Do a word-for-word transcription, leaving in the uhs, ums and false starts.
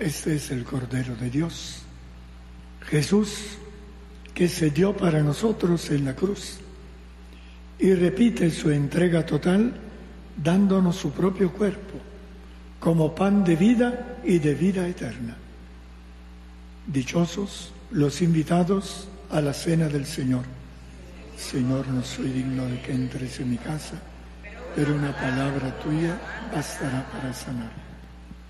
Este es el Cordero de Dios, Jesús, que se dio para nosotros en la cruz y repite su entrega total dándonos su propio cuerpo como pan de vida y de vida eterna. Dichosos los invitados a la cena del Señor. Señor, no soy digno de que entres en mi casa, pero una palabra tuya bastará para sanar.